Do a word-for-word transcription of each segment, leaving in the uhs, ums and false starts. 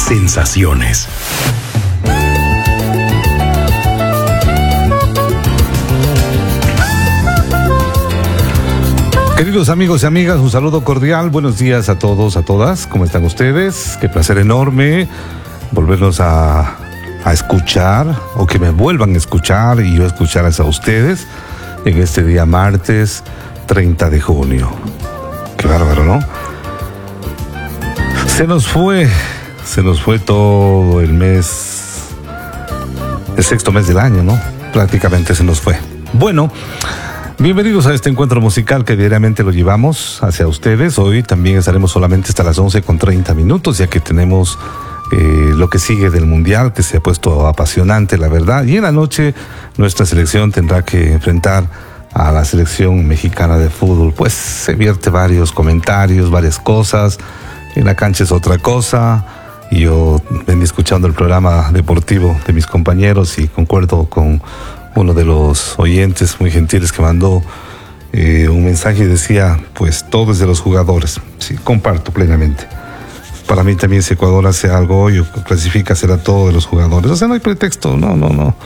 sensaciones. Queridos amigos y amigas, un saludo cordial, buenos días a todos, a todas, ¿cómo están ustedes? Qué placer enorme volvernos a, a escuchar, o que me vuelvan a escuchar y yo escucharles a ustedes en este día martes treinta de junio. Qué bárbaro, ¿no? Se nos fue, se nos fue todo el mes, el sexto mes del año, ¿no? Prácticamente se nos fue. Bueno, bienvenidos a este encuentro musical que diariamente lo llevamos hacia ustedes. Hoy también estaremos solamente hasta las once con treinta minutos, ya que tenemos eh, lo que sigue del Mundial, que se ha puesto apasionante, la verdad. Y en la noche nuestra selección tendrá que enfrentar a la selección mexicana de fútbol. Pues se vierte varios comentarios, varias cosas. En la cancha es otra cosa. Y yo venía escuchando el programa deportivo de mis compañeros y concuerdo con uno de los oyentes muy gentiles que mandó eh, un mensaje y decía, pues todo es de los jugadores. Sí, comparto plenamente. Para mí también si Ecuador hace algo hoy o clasifica, será todo de los jugadores. O sea, no hay pretexto, no, no, no.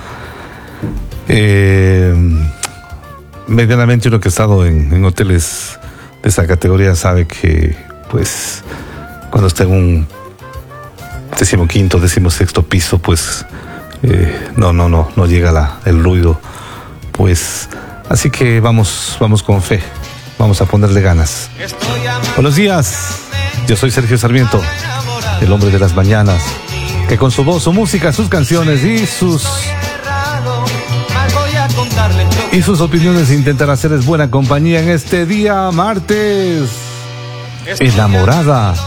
Eh, medianamente uno que ha estado en, en hoteles de esa categoría sabe que, pues, cuando está en un decimoquinto, decimosexto piso, pues Eh, no, no, no, no llega la, el ruido, pues, así que vamos, vamos con fe, vamos a ponerle ganas. Buenos días, yo soy Sergio Sarmiento, el hombre de las mañanas, que con su voz, su música, sus canciones y sus y sus opiniones intentará hacerles buena compañía en este día martes. Enamorada